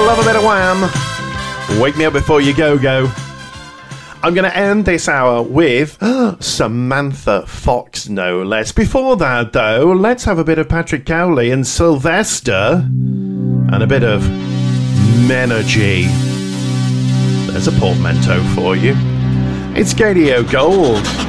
love a bit of Wham. Wake Me Up Before You Go Go. I'm going to end this hour with Samantha Fox, no less. Before that, though, let's have a bit of Patrick Cowley and Sylvester and a bit of Menergy. There's a portmanteau for you. It's Gadio Gold.